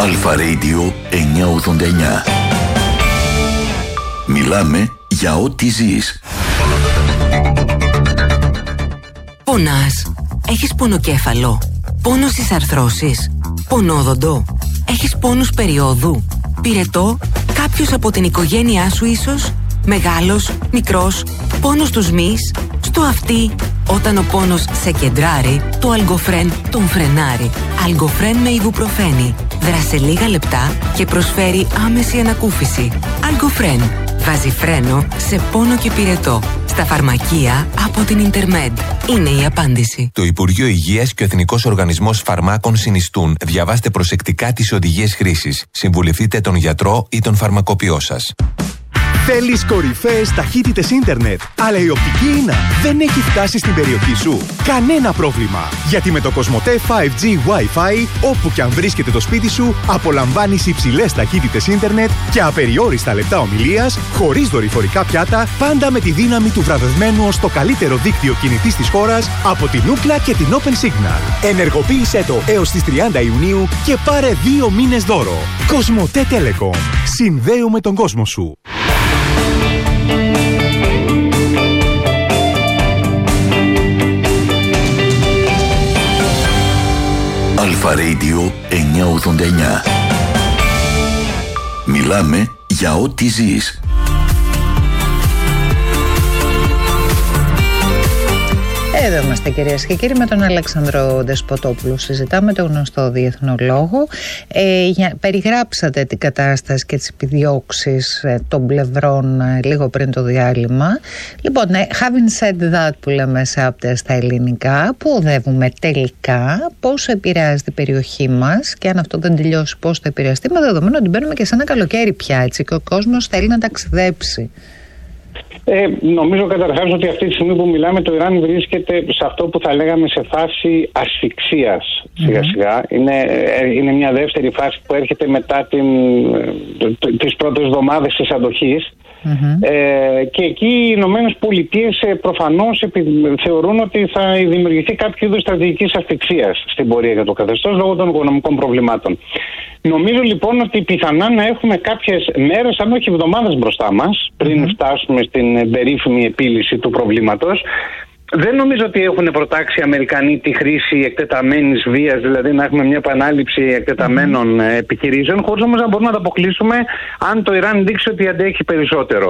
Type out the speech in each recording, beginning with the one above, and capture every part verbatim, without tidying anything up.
Αλφα Radio εννιακόσια ογδόντα εννιά. Μιλάμε για ό,τι ζεις. Πονάς? Έχεις πονοκέφαλο? Πόνο στις αρθρώσεις? Πονόδοντο? Έχεις πόνους περιόδου? Πυρετό? Κάποιος από την οικογένειά σου ίσως? Μεγάλος? Μικρός? Πόνος στους μυς? Στο αυτί? Όταν ο πόνος σε κεντράρει, το Αλγκοφρέν τον φρενάρει. Αλγκοφρέν με ιβουπροφένη. Δράσε λίγα λεπτά και προσφέρει άμεση ανακούφιση. Αλγκοφρέν. Βάζει φρένο σε πόνο και πυρετό. Στα φαρμακεία από την Ιντερμέντ. Είναι η απάντηση. Το Υπουργείο Υγείας και ο Εθνικός Οργανισμός Φαρμάκων συνιστούν. Διαβάστε προσεκτικά τις οδηγίες χρήσης. Συμβουλευτείτε τον γιατρό ή τον φαρμακοποιό σας. Θέλεις κορυφαίες ταχύτητες ίντερνετ, αλλά η οπτική ίνα δεν έχει φτάσει στην περιοχή σου? Κανένα πρόβλημα, γιατί με το Κοσμοτέ φάιβ τζι Wi-Fi, όπου και αν βρίσκεται το σπίτι σου, απολαμβάνεις υψηλές ταχύτητες ίντερνετ και απεριόριστα λεπτά ομιλίας, χωρίς δορυφορικά πιάτα, πάντα με τη δύναμη του βραβευμένου ως το καλύτερο δίκτυο κινητής της χώρας από την Ookla και την Open Signal. Ενεργοποίησέ το έως τις τριάντα Ιουνίου και πάρε δύο μήνες δώρο. Κοσμοτέ Telecom. Συνδέουμε τον κόσμο σου. Αλφα Radio εννιακόσια ογδόντα εννιά. Μιλάμε για ό,τι ζεις. Εδώ είμαστε, κυρίες και κύριοι, με τον Αλέξανδρο Δεσποτόπουλο. Συζητάμε το γνωστό διεθνολόγο. Ε, για, περιγράψατε την κατάσταση και τις επιδιώξεις ε, των πλευρών ε, λίγο πριν το διάλειμμα. Λοιπόν, ε, having said that, που λέμε σε άπτες στα ελληνικά, που οδεύουμε τελικά, πώς επηρεάζει την περιοχή μας και αν αυτό δεν τελειώσει, πώς θα επηρεαστεί, με δεδομένο ότι μπαίνουμε και σε ένα καλοκαίρι πια, έτσι, και ο κόσμος θέλει να ταξιδέψει. Ε, νομίζω καταρχάς ότι αυτή τη στιγμή που μιλάμε το Ιράν βρίσκεται σε αυτό που θα λέγαμε σε φάση ασφυξίας σιγά σιγά. Mm-hmm. Είναι, είναι μια δεύτερη φάση που έρχεται μετά την, τις πρώτες εβδομάδες της αντοχής. Mm-hmm. Ε, και εκεί οι Ηνωμένες Πολιτείες προφανώς θεωρούν ότι θα δημιουργηθεί κάποιο είδους στρατηγικής ασφυξίας στην πορεία για το καθεστώς λόγω των οικονομικών προβλημάτων. Νομίζω λοιπόν ότι πιθανά να έχουμε κάποιες μέρες, αν όχι εβδομάδες μπροστά μας, πριν mm-hmm. φτάσουμε στην περίφημη επίλυση του προβλήματος. Δεν νομίζω ότι έχουν προτάξει οι Αμερικανοί τη χρήση εκτεταμένης βίας, δηλαδή να έχουμε μια επανάληψη εκτεταμένων mm. επιχειρήσεων, χωρίς όμως να μπορούμε να το αποκλείσουμε αν το Ιράν δείξει ότι αντέχει περισσότερο.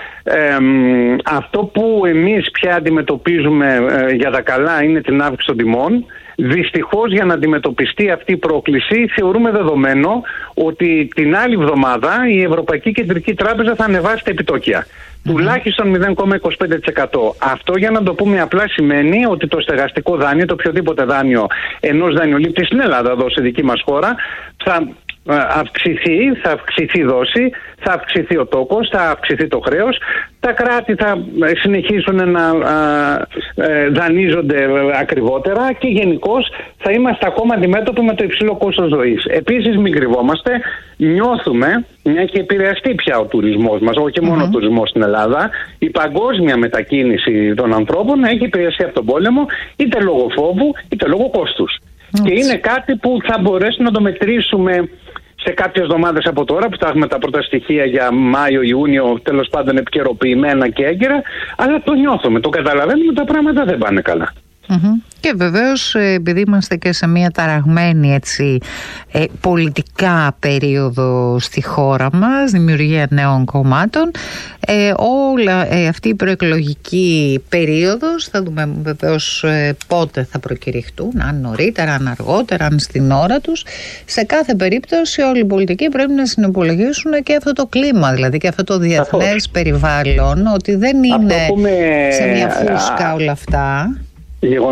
Ε, αυτό που εμείς πια αντιμετωπίζουμε ε, για τα καλά είναι την αύξηση των τιμών. Δυστυχώς, για να αντιμετωπιστεί αυτή η πρόκληση, θεωρούμε δεδομένο ότι την άλλη εβδομάδα η Ευρωπαϊκή Κεντρική Τράπεζα θα ανεβάσει τα επιτόκια. Mm-hmm. Τουλάχιστον μηδέν κόμμα είκοσι πέντε τοις εκατό. Αυτό, για να το πούμε απλά, σημαίνει ότι το στεγαστικό δάνειο, το οποιοδήποτε δάνειο ενός δανειολήπτη στην Ελλάδα, εδώ σε δική μας χώρα, θα αυξηθεί, θα αυξηθεί η δόση, θα αυξηθεί ο τόκος, θα αυξηθεί το χρέος, τα κράτη θα συνεχίσουν να α, ε, δανείζονται ακριβότερα και γενικώς θα είμαστε ακόμα αντιμέτωποι με το υψηλό κόστος ζωής. Επίσης, μην κρυβόμαστε, νιώθουμε, μια και επηρεαστεί πια ο τουρισμός μας, όχι μόνο mm-hmm. ο τουρισμός στην Ελλάδα, η παγκόσμια μετακίνηση των ανθρώπων έχει επηρεαστεί από τον πόλεμο, είτε λόγω φόβου είτε λόγω κόστους. Mm-hmm. Και είναι κάτι που θα μπορέσουμε να το μετρήσουμε σε κάποιες εβδομάδες από τώρα, που θα έχουμε τα πρώτα στοιχεία για Μάιο, Ιούνιο, τέλος πάντων επικαιροποιημένα και έγκαιρα, αλλά το νιώθουμε, το καταλαβαίνουμε, τα πράγματα δεν πάνε καλά. Mm-hmm. Και βεβαίως, επειδή είμαστε και σε μια ταραγμένη, έτσι, ε, πολιτικά περίοδο στη χώρα μας, δημιουργία νέων κομμάτων, ε, όλα ε, αυτή η προεκλογική περίοδος, θα δούμε βεβαίως ε, πότε θα προκηρυχτούν, αν νωρίτερα, αν αργότερα, αν στην ώρα τους. Σε κάθε περίπτωση όλοι οι πολιτικοί πρέπει να συνυπολογίσουν και αυτό το κλίμα, δηλαδή και αυτό το διεθνές αυτό. περιβάλλον, ότι δεν είναι πούμε, σε μια φούσκα όλα αυτά.